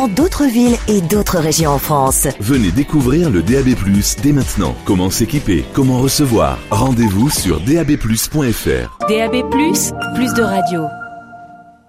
dans d'autres villes et d'autres régions en France. Venez découvrir le DAB+, dès maintenant. Comment s'équiper, comment recevoir. Rendez-vous sur dabplus.fr. DAB+, plus de radio.